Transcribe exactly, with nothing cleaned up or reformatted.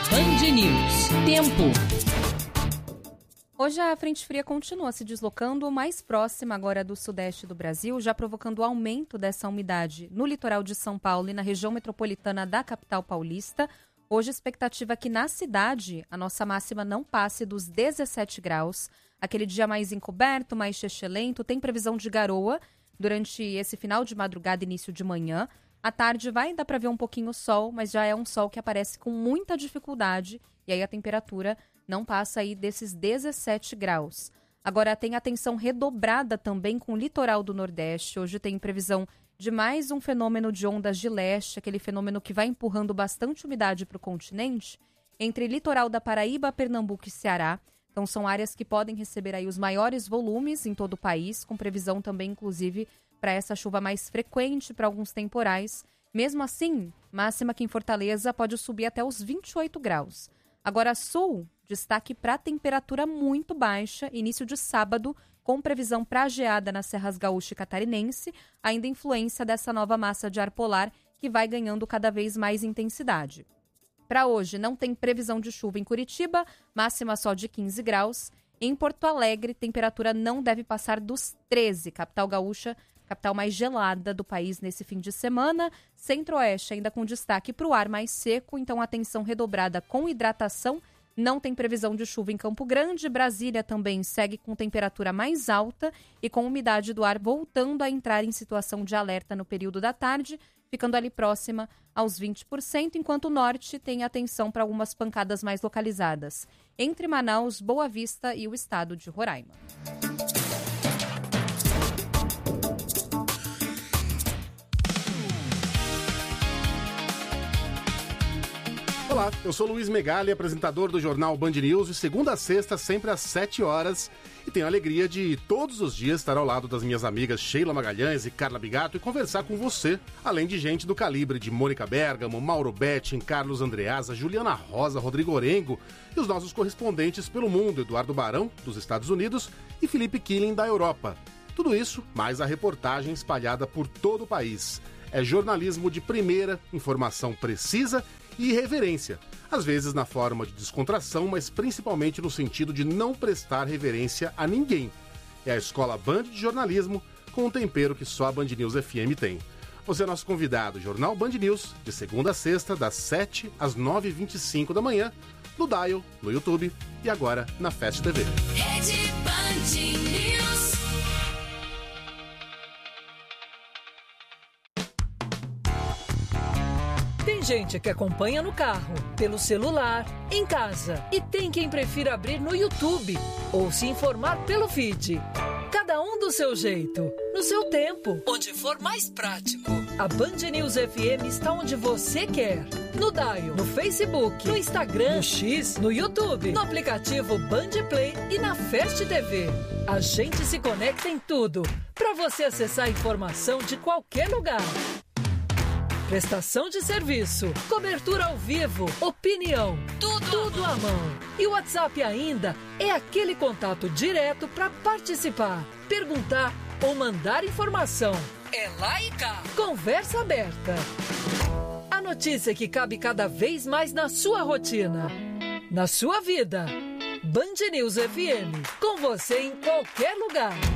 Band News. Tempo. Hoje a frente fria continua se deslocando mais próxima agora do sudeste do Brasil, já provocando o aumento dessa umidade no litoral de São Paulo e na região metropolitana da capital paulista. Hoje a expectativa é que na cidade a nossa máxima não passe dos dezessete graus. Aquele dia mais encoberto, mais chechelento, tem previsão de garoa durante esse final de madrugada e início de manhã. À tarde vai dar para ver um pouquinho o sol, mas já é um sol que aparece com muita dificuldade e aí a temperatura não passa aí desses dezessete graus. Agora tem atenção redobrada também com o litoral do Nordeste. Hoje tem previsão de mais um fenômeno de ondas de leste, aquele fenômeno que vai empurrando bastante umidade para o continente, entre litoral da Paraíba, Pernambuco e Ceará. Então são áreas que podem receber aí os maiores volumes em todo o país, com previsão também, inclusive, para essa chuva mais frequente para alguns temporais. Mesmo assim, máxima aqui em Fortaleza pode subir até os vinte e oito graus. Agora, sul, destaque para temperatura muito baixa, início de sábado, com previsão para geada nas Serras Gaúcha e Catarinense, ainda influência dessa nova massa de ar polar que vai ganhando cada vez mais intensidade. Para hoje, não tem previsão de chuva em Curitiba, máxima só de quinze graus. Em Porto Alegre, temperatura não deve passar dos treze, capital gaúcha, capital mais gelada do país nesse fim de semana. Centro-Oeste ainda com destaque para o ar mais seco, então atenção redobrada com hidratação. Não tem previsão de chuva em Campo Grande. Brasília também segue com temperatura mais alta e com umidade do ar voltando a entrar em situação de alerta no período da tarde, ficando ali próxima aos vinte por cento, enquanto o norte tem atenção para algumas pancadas mais localizadas entre Manaus, Boa Vista e o estado de Roraima. Olá, eu sou Luiz Megali, apresentador do jornal Band News, de segunda a sexta, sempre às sete horas, e tenho a alegria de todos os dias estar ao lado das minhas amigas Sheila Magalhães e Carla Bigato e conversar com você, além de gente do calibre de Mônica Bergamo, Mauro Betting, Carlos Andreasa, Juliana Rosa, Rodrigo Orengo e os nossos correspondentes pelo mundo, Eduardo Barão, dos Estados Unidos, e Felipe Killing, da Europa. Tudo isso, mais a reportagem espalhada por todo o país. É jornalismo de primeira, informação precisa e irreverência, às vezes na forma de descontração, mas principalmente no sentido de não prestar reverência a ninguém. É a Escola Band de Jornalismo, com um tempero que só a Band News F M tem. Você é nosso convidado, Jornal Band News, de segunda a sexta, das sete às nove e vinte e cinco da manhã, no Dial, no YouTube e agora na Fast T V. Rede Band News. Tem gente que acompanha no carro, pelo celular, em casa. E tem quem prefira abrir no YouTube ou se informar pelo feed. Cada um do seu jeito, no seu tempo, onde for mais prático. A Band News F M está onde você quer. No Dial, no Facebook, no Instagram, no X, no YouTube, no aplicativo Band Play e na Fast T V. A gente se conecta em tudo, para você acessar a informação de qualquer lugar. Prestação de serviço, cobertura ao vivo, opinião, tudo, tudo à mão. E o WhatsApp ainda é aquele contato direto para participar, perguntar ou mandar informação. É lá e cá. Conversa aberta. A notícia que cabe cada vez mais na sua rotina, na sua vida. Band News F M, com você em qualquer lugar.